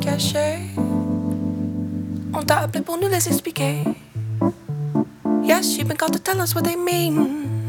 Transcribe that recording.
cachés. On t'a appelé pour nous les expliquer. Yes, you've been called to tell us what they mean.